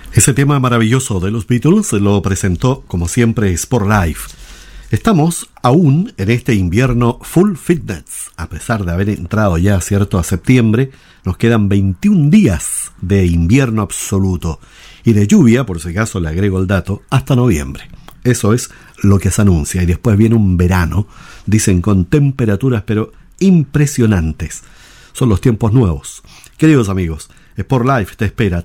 Ese tema maravilloso de los Beatles lo presentó, como siempre, Sport Life. Estamos aún en este invierno full fitness. A pesar de haber entrado ya, cierto, a septiembre, nos quedan 21 días de invierno absoluto. Y de lluvia, por si acaso le agrego el dato, hasta noviembre. Eso es lo que se anuncia. Y después viene un verano, dicen, con temperaturas pero impresionantes. Son los tiempos nuevos. Queridos amigos, Sport Life te espera.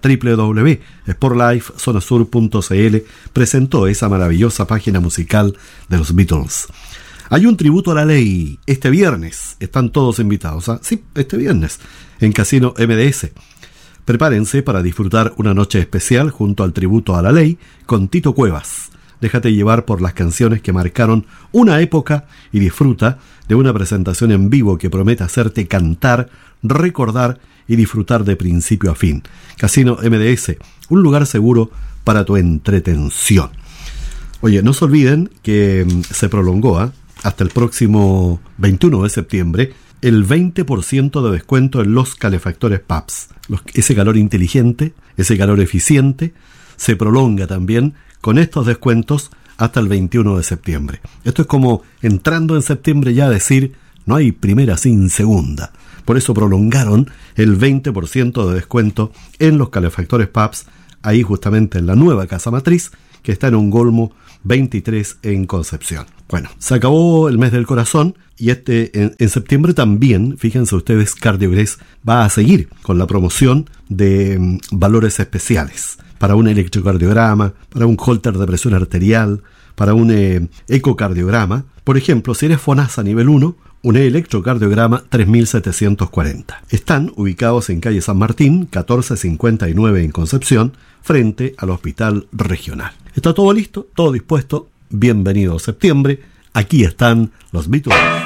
www.sportlifezonasur.cl presentó esa maravillosa página musical de los Beatles. Hay un tributo a la ley este viernes. Están todos invitados. Sí, este viernes en Casino MDS. Prepárense para disfrutar una noche especial junto al tributo a la ley con Tito Cuevas. Déjate llevar por las canciones que marcaron una época y disfruta de una presentación en vivo que promete hacerte cantar, recordar y disfrutar de principio a fin. Casino MDS, un lugar seguro para tu entretención. Oye, no se olviden que se prolongó hasta el próximo 21 de septiembre el 20% de descuento en los calefactores PAPS. Ese calor inteligente, ese calor eficiente, se prolonga también con estos descuentos hasta el 21 de septiembre. Esto es como entrando en septiembre ya decir, no hay primera sin segunda. Por eso prolongaron el 20% de descuento en los calefactores PAPS, ahí justamente en la nueva casa matriz, que está en Ongolmo 23 en Concepción. Bueno, se acabó el mes del corazón y en septiembre también, fíjense ustedes, CardioGress va a seguir con la promoción de valores especiales para un electrocardiograma, para un holter de presión arterial, para un ecocardiograma. Por ejemplo, si eres FONASA nivel 1, un electrocardiograma 3740. Están ubicados en calle San Martín, 1459 en Concepción, frente al Hospital Regional. Está todo listo, todo dispuesto. Bienvenido a septiembre. Aquí están los Beatles.